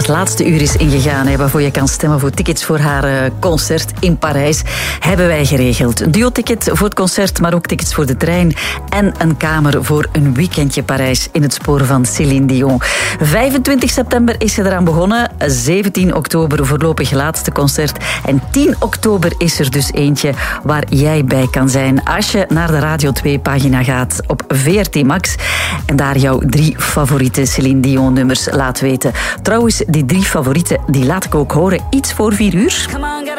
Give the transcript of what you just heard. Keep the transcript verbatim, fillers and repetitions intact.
het laatste uur is ingegaan, hè, waarvoor je kan stemmen voor tickets voor haar uh, concert in Parijs, hebben wij geregeld. Een duo-ticket voor het concert, maar ook tickets voor de trein en een kamer voor een weekendje Parijs in het spoor van Céline Dion. vijfentwintig september is ze eraan begonnen, zeventien oktober voorlopig laatste concert en tien oktober is er dus eentje waar jij bij kan zijn als je naar de Radio twee pagina gaat op V R T Max en daar jouw drie favoriete Céline Dion nummers laat weten. Trouwens, die drie favorieten die laat ik ook horen iets voor vier uur.